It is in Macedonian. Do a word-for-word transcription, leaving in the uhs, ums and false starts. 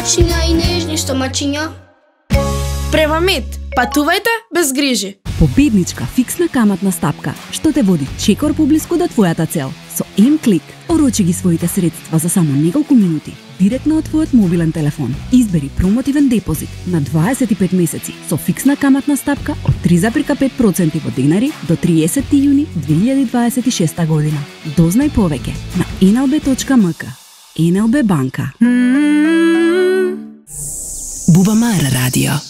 мачиња и нежни што мачиња. Према Мед, патувајте без грижи. Победничка фиксна каматна стапка што те води чекор поблиску до твојата цел. Со М-клик орочи ги своите средства за само неколку минути директно од твојот мобилен телефон. Избери промотивен депозит на дваесет и пет месеци со фиксна каматна стапка од три зарез и пет проценти во денари до триесети јуни две илјади дваесет и шеста година. Дознај повеќе на ен ел би точка ем ка. ен ел би банка. Бубамара радио.